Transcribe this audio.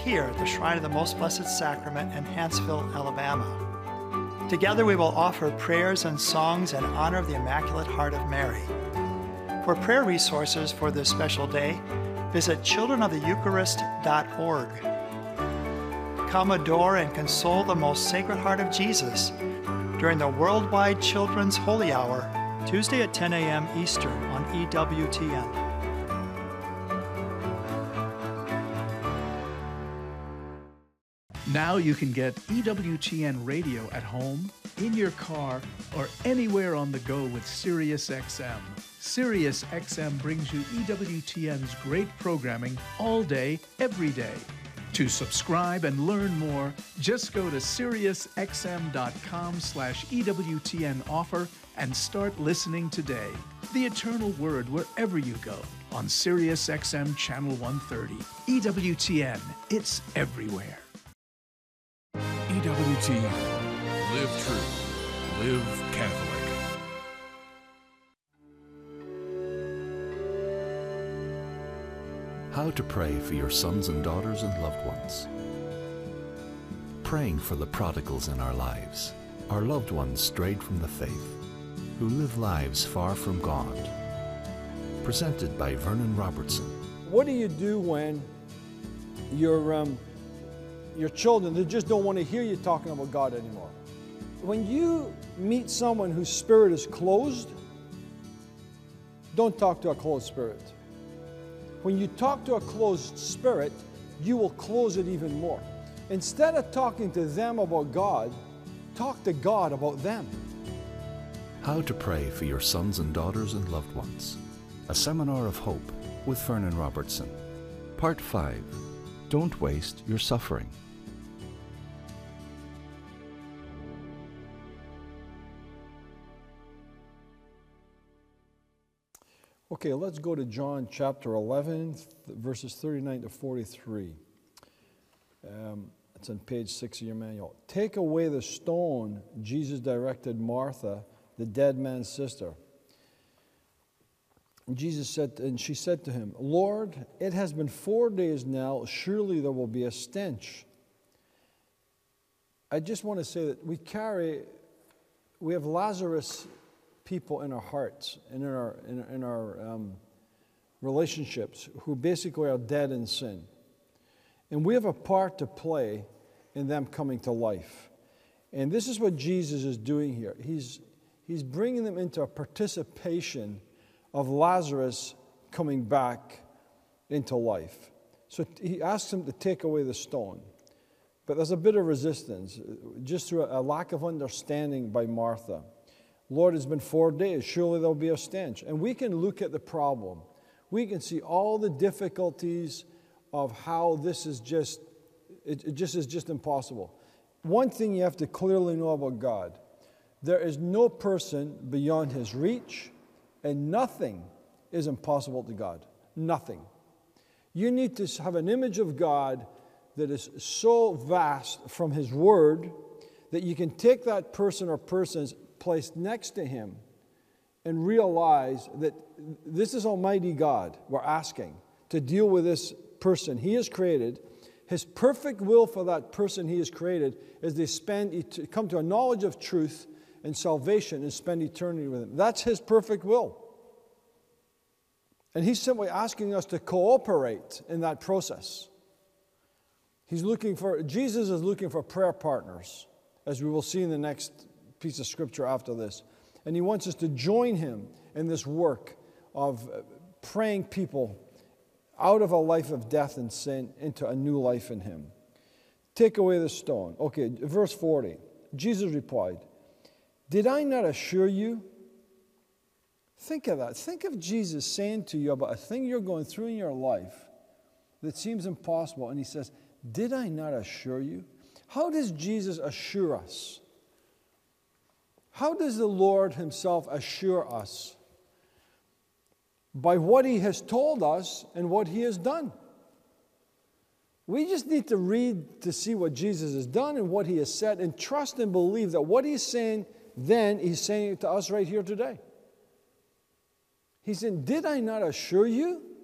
here at the Shrine of the Most Blessed Sacrament in Hanceville, Alabama. Together we will offer prayers and songs in honor of the Immaculate Heart of Mary. For prayer resources for this special day, visit childrenoftheeucharist.org. Come adore and console the most Sacred Heart of Jesus during the Worldwide Children's Holy Hour, Tuesday at 10 a.m. Eastern on EWTN. Now you can get EWTN radio at home, in your car, or anywhere on the go with SiriusXM. SiriusXM brings you EWTN's great programming all day, every day. To subscribe and learn more, just go to SiriusXM.com/EWTN offer and start listening today. The Eternal Word wherever you go on SiriusXM Channel 130. EWTN, it's everywhere. EWTN. Live true. Live Catholic. How to pray for your sons and daughters and loved ones. Praying for the prodigals in our lives, our loved ones strayed from the faith, who live lives far from God. Presented by Vernon Robertson. What do you do when your children, they just don't want to hear you talking about God anymore? When you meet someone whose spirit is closed, don't talk to a closed spirit. When you talk to a closed spirit, you will close it even more. Instead of talking to them about God, talk to God about them. How to pray for your sons and daughters and loved ones. A Seminar of Hope with Vernon Robertson. Part 5. Don't waste your suffering. Okay, let's go to John chapter 11, verses 39 to 43. It's on page 6 of your manual. Take away the stone, Jesus directed Martha, the dead man's sister. And she said to him, Lord, it has been 4 days now, surely there will be a stench. I just want to say that we have Lazarus people in our hearts and in our relationships who basically are dead in sin. And we have a part to play in them coming to life. And this is what Jesus is doing here. He's bringing them into a participation of Lazarus coming back into life. So he asks him to take away the stone. But there's a bit of resistance, just through a lack of understanding by Martha. Lord, it's been 4 days. Surely there'll be a stench. And we can look at the problem. We can see all the difficulties of how this is just impossible. One thing you have to clearly know about God, there is no person beyond his reach, and nothing is impossible to God. Nothing. You need to have an image of God that is so vast from his word that you can take that person or persons placed next to him and realize that this is Almighty God we're asking to deal with this person he has created. His perfect will for that person he has created is they come to a knowledge of truth and salvation and spend eternity with him. That's his perfect will. And he's simply asking us to cooperate in that process. Jesus is looking for prayer partners, as we will see in the next piece of scripture after this. And he wants us to join him in this work of praying people out of a life of death and sin into a new life in him. Take away the stone. Okay, verse 40. Jesus replied, did I not assure you? Think of that. Think of Jesus saying to you about a thing you're going through in your life that seems impossible. And he says, did I not assure you? How does Jesus assure us? How does the Lord himself assure us? By what he has told us and what he has done. We just need to read to see what Jesus has done and what he has said, and trust and believe that what he's saying then, he's saying it to us right here today. He said, did I not assure you?